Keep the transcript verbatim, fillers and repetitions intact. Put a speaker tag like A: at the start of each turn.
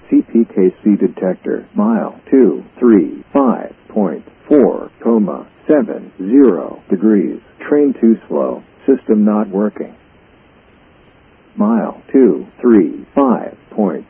A: C P K C detector, mile two three five point four, comma, seven zero degrees. Train too slow, system not working. Mile two three five point